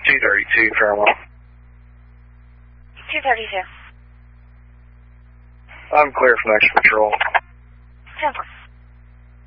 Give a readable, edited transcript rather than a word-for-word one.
232, Fairmont. 232. I'm clear for next patrol. 10-4.